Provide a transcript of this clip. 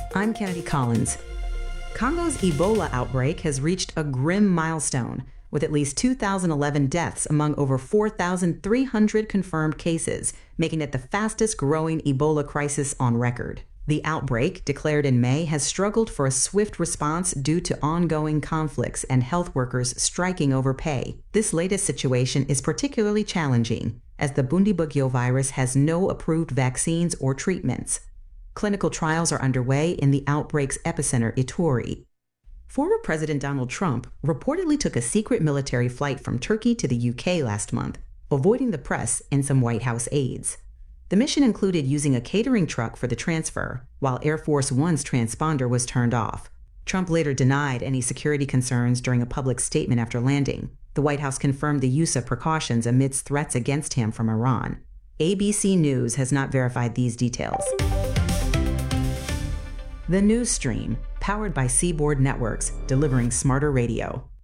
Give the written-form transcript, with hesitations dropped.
I'm Kennedy Collins. Congo's Ebola outbreak has reached a grim milestone, with at least 2,011 deaths among over 4,300 confirmed cases, making it the fastest-growing Ebola crisis on record. The outbreak, declared in May, has struggled for a swift response due to ongoing conflicts and health workers striking over pay. This latest situation is particularly challenging, as the Bundibugyo virus has no approved vaccines or treatments. Clinical trials are underway in the outbreak's epicenter, Ituri. Former President Donald Trump reportedly took a secret military flight from Turkey to the UK last month, avoiding the press and some White House aides. The mission included using a catering truck for the transfer, while Air Force One's transponder was turned off. Trump later denied any security concerns during a public statement after landing. The White House confirmed the use of precautions amidst threats against him from Iran. ABC News has not verified these details. The News Stream, powered by Seaboard Networks, delivering smarter radio.